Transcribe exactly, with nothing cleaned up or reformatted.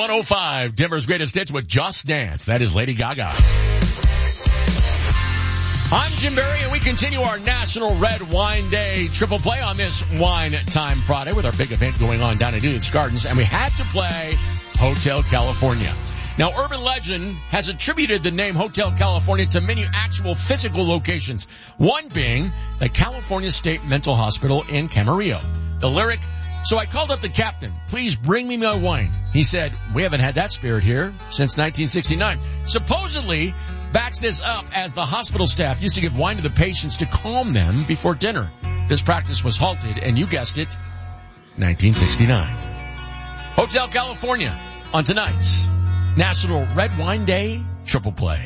one oh five, Denver's greatest hits with Just Dance. That is Lady Gaga. I'm Jim Berry, and we continue our National Red Wine Day triple play on this Wine Time Friday with our big event going on down at Newton's Gardens, and we had to play Hotel California. Now, urban legend has attributed the name Hotel California to many actual physical locations, one being the California State Mental Hospital in Camarillo. The lyric, "So I called up the captain, please bring me my wine." He said, "We haven't had that spirit here since nineteen sixty-nine. Supposedly backs this up as the hospital staff used to give wine to the patients to calm them before dinner. This practice was halted, and you guessed it, nineteen sixty-nine. Hotel California on tonight's National Red Wine Day Triple Play.